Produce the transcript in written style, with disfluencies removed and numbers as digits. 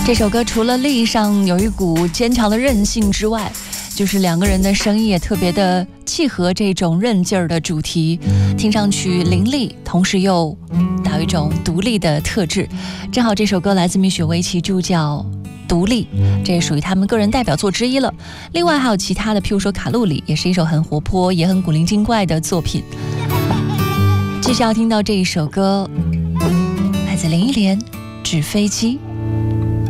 这首歌除了力上有一股坚强的韧性之外，就是两个人的声音也特别的契合这种韧劲儿的主题，听上去凌厉，同时又带有一种独立的特质。正好这首歌来自米雪维奇助教独立，这也属于他们个人代表作之一了。另外还有其他的，譬如说卡路里，也是一首很活泼也很古灵精怪的作品。继续要听到这一首歌，来自林忆莲《纸飞机》。